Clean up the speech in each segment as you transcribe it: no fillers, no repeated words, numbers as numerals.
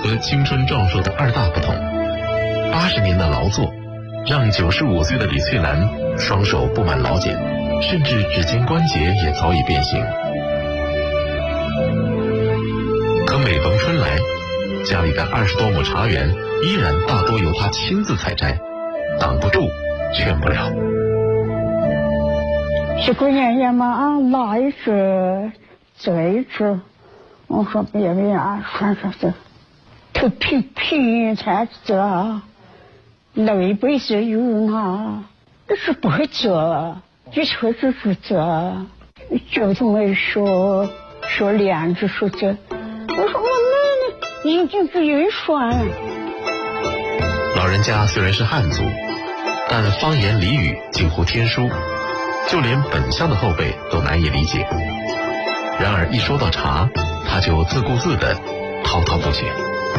和青春壮硕的二大不同。80年的劳作让95岁的李翠兰双手布满老茧，甚至指尖关节也早已变形。可每逢春来，家里的20多亩茶园依然大多由他亲自采摘，挡不住，劝不了。 这个人也嘛来一只，这一只，我说别啊，说是，头皮才这，累背是有那，是不会这，就确实是这，就是没说两只说这，我说我奶奶眼睛只有一双。 老人家虽然是汉族，但方言俚语近乎天书，就连本乡的后辈都难以理解。然而一说到茶，他就自顾自地滔滔不绝。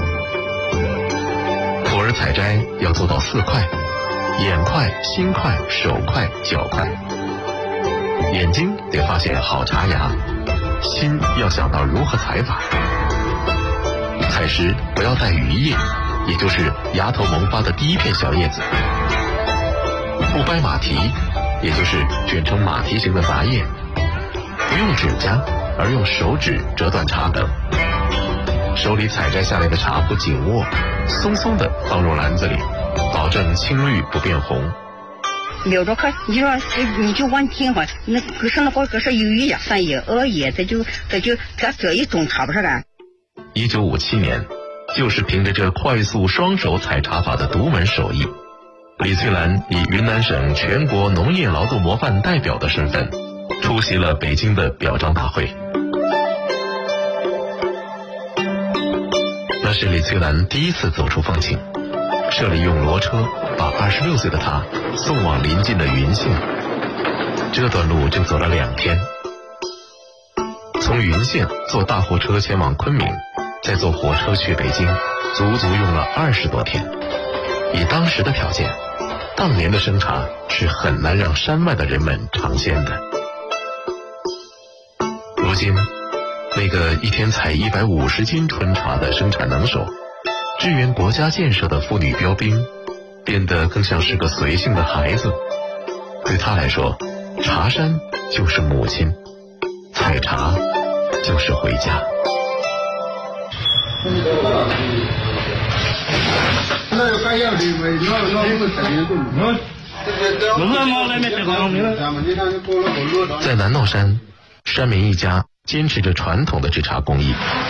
普洱采摘要做到4快：眼快、心快、手快、脚快。眼睛得发现好茶芽，心要想到如何采法。采时不要带余叶，也就是芽头萌发的第一片小叶子，不掰马蹄，也就是卷成马蹄形的杂叶，不用指甲，而用手指折断茶梗。手里采摘下来的茶不紧握，松松的放入篮子里，保证青绿不变红。 瞄着看，你就往听话，那可是有余呀，3叶2叶，这一种茶不是的。 1957年，就是凭着这快速双手采茶法的独门手艺，李翠兰以云南省全国农业劳动模范代表的身份，出席了北京的表彰大会。那是李翠兰第一次走出凤庆，社里用骡车把26岁的她送往邻近的云县，这段路就走了2天。从云县坐大货车前往昆明，再坐火车去北京，足足用了20多天。以当时的条件，当年的生茶是很难让山外的人们尝鲜的。如今，那个一天采150斤春茶的生产能手，支援国家建设的妇女标兵，变得更像是个随性的孩子。对他来说，茶山就是母亲，采茶就是回家。在南闹山，山民一家坚持着传统的制茶工艺，